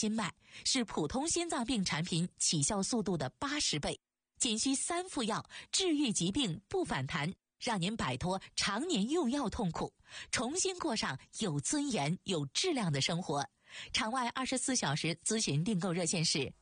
心脉，是普通心脏病产品起效速度的80倍，仅需3副药，治愈疾病不反弹，让您摆脱常年用药痛苦，重新过上有尊严、有质量的生活。场外24小时咨询订购热线是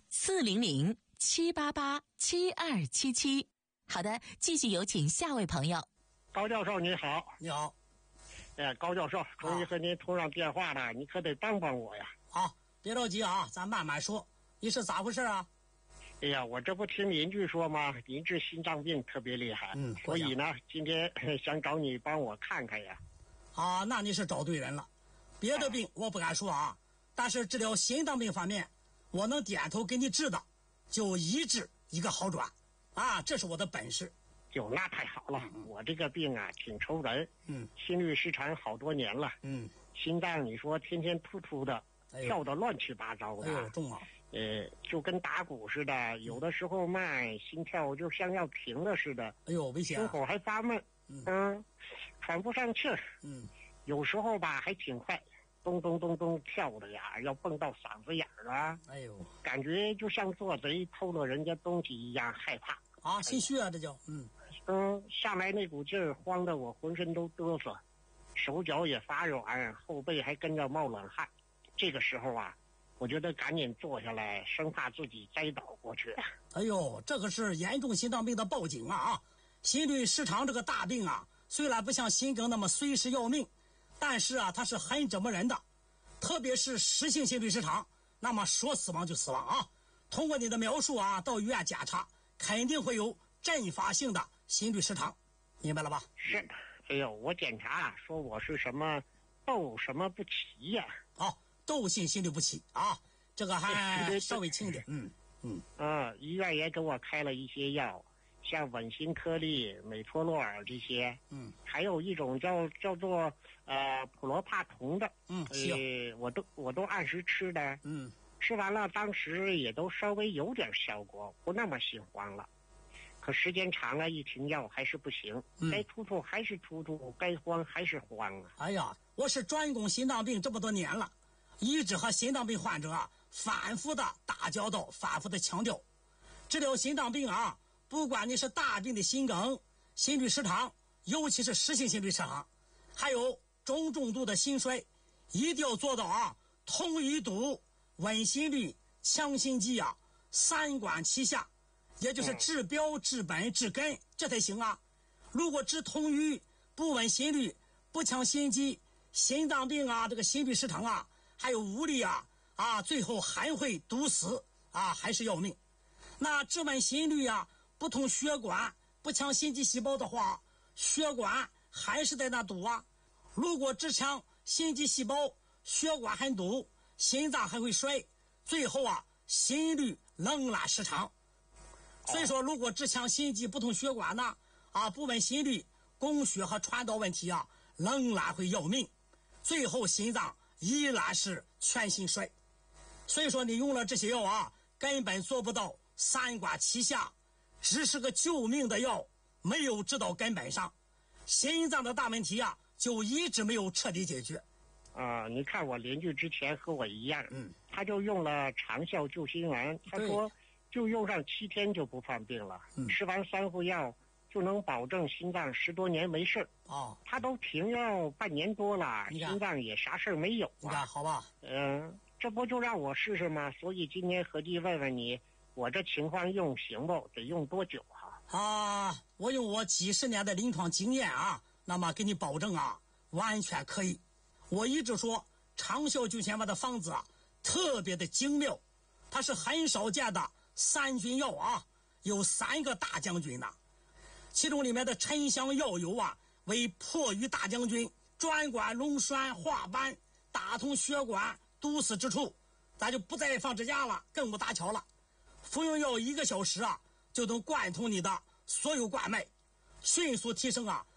400-788-7277。好的，继续有请下位朋友。 高教授你好。 你好。 高教授，终于和您通上电话了，你可得帮帮我呀。 好，别着急啊，咱慢慢说。你是咋回事啊？ 哎呀，我这不听邻居说吗？邻居心脏病特别厉害，所以呢，今天想找你帮我看看呀。 啊，那你是找对人了。别的病我不敢说啊，但是治疗心脏病方面，我能点头给你治的，就一治一个好转啊，这是我的本事。 哟，那太好了。我这个病啊挺愁人，心律失常好多年了，心脏你说天天突突的，跳得乱七八糟的， 重啊， 就跟打鼓似的，有的时候慢，心跳就像要停了似的， 危险啊， 胸口还发闷，喘不上气儿，有时候吧还挺快，咚咚咚咚跳的呀，要蹦到嗓子眼儿了，感觉就像做贼偷了人家东西一样，害怕啊，心虚啊，这叫上来那股劲儿，慌得我浑身都嘚瑟，手脚也发软，后背还跟着冒冷汗。这个时候啊，我觉得赶紧坐下来，生怕自己栽倒过去。 这个是严重心脏病的报警啊！心律失常这个大病啊，虽然不像心梗那么随时要命，但是啊，它是很折磨人的，特别是实性心律失常，那么说死亡就死亡啊！通过你的描述啊，到医院检查，肯定会有阵发性的心律失常，明白了吧？ 是。我检查说我是什么窦什么不齐呀？ 窦性心律不齐啊，这个还稍微轻一点。 医院也给我开了一些药，像稳心颗粒、美托洛尔这些，还有一种叫做普罗帕酮的，我都按时吃的，吃完了当时也都稍微有点效果，不那么心慌了。可时间长了，一停药还是不行，该突突还是突突，该慌还是慌啊！ 我是专攻心脏病这么多年了，一直和心脏病患者啊反复的打交道，反复的强调，治疗心脏病啊，不管你是大病的心梗、心律失常，尤其是实性心律失常，还有中重度的心衰，一定要做到啊，通淤堵、稳心律、强心肌啊，3管齐下，也就是治标、治本、治根，这才行啊！如果治通淤、不稳心律、不强心肌，心脏病啊，这个心律失常啊，还有无力啊，最后还会堵死啊，还是要命。那治稳心律啊，不通血管、不强心肌细胞的话，血管还是在那堵啊。如果只强心肌细胞，血管还堵，心脏还会衰，最后啊，心律仍然失常。所以说，如果只强心肌不通血管呢，不稳心律，供血和传导问题啊，仍然会要命，最后心脏依然是全心衰。所以说，你用了这些药啊，根本做不到3管齐下，只是个救命的药，没有治到根本上，心脏的大问题啊，就一直没有彻底解决。 你看我邻居之前和我一样，他就用了长效救心丸，他说就用上7天就不犯病了，吃完3副药就能保证心脏10多年没事他都停药半年多了，心脏也啥事没有你看好吧？ 这不就让我试试吗？所以今天合计问问你，我这情况用行不？得用多久我用我几十年的临床经验啊，那么给你保证啊，完全可以。我一直说长效救心丸的方子啊，特别的精妙，它是很少见的3军药啊，有3个大将军呢。其中里面的沉香药油啊，为破瘀大将军，专管溶栓化斑，打通血管堵死之处，咱就不再放支架了，更不搭桥了。服用药1个小时啊，就能贯通你的所有冠脉，迅速提升啊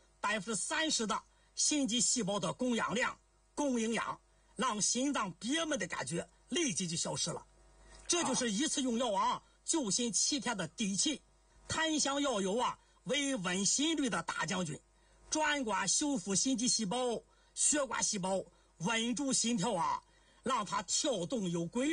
30%的心肌细胞的供氧量、供营养，让心脏憋闷的感觉立即就消失了。这就是一次用药啊，救心7天的底气。檀香药油啊，为稳心律的大将军，专管修复心肌细胞、血管细胞，稳住心跳啊，让它跳动有规律。